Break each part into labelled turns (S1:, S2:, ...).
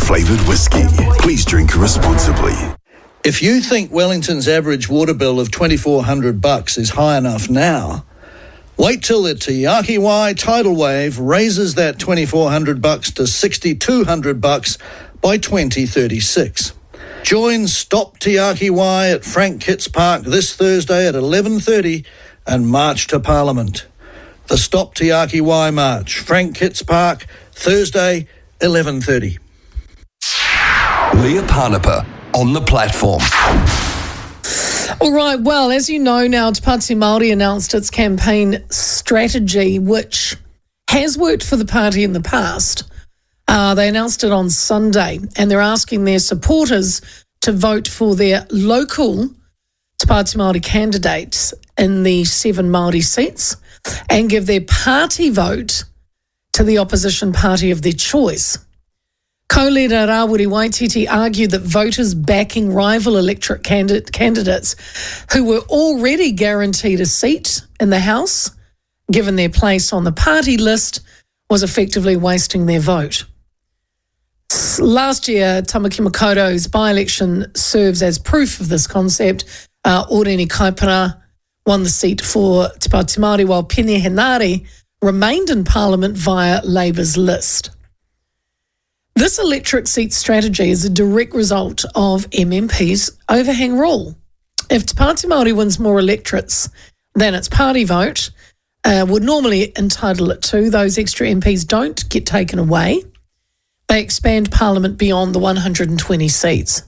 S1: flavoured whiskey. Please drink responsibly.
S2: If you think Wellington's average water bill of $2,400 is high enough now, wait till the Te Āki tidal wave raises that $2,400 to $6,200 by 2036. Join Stop Te Āki at Frank Kitts Park this Thursday at 11:30 and march to Parliament. The Stop Te Āki March, Frank Kitts Park, Thursday, 11:30.
S1: Leah Parnapa on the platform.
S3: All right, well, as you know now, Te Pāti Māori announced its campaign strategy, which has worked for the party in the past. They announced it on Sunday, and they're asking their supporters to vote for their local Te Pāti Māori candidates in the 7 Māori seats and give their party vote to the opposition party of their choice. Co-leader Rawiri Waititi argued that voters backing rival electorate candidates who were already guaranteed a seat in the House, given their place on the party list, was effectively wasting their vote. Last year, Tamaki Makaurau's by-election serves as proof of this concept. Oreni Kaipara won the seat for Te Pāti Māori, while Pene Henare remained in Parliament via Labour's list. This electorate seat strategy is a direct result of MMP's overhang rule. If Te Pāti Māori wins more electorates than its party vote would normally entitle it to, those extra MPs don't get taken away. They expand Parliament beyond the 120 seats.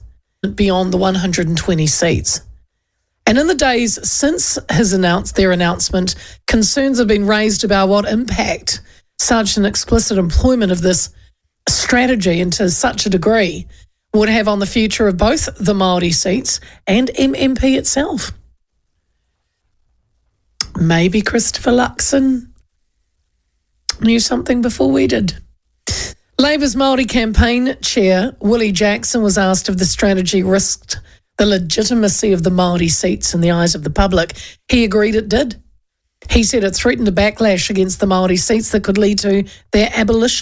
S3: And in the days since their announcement, concerns have been raised about what impact such an explicit employment of this strategy and to such a degree would have on the future of both the Māori seats and MMP itself. Maybe Christopher Luxon knew something before we did. Labour's Māori campaign chair, Willie Jackson, was asked if the strategy risked the legitimacy of the Māori seats in the eyes of the public. He agreed it did. He said it threatened a backlash against the Māori seats that could lead to their abolition.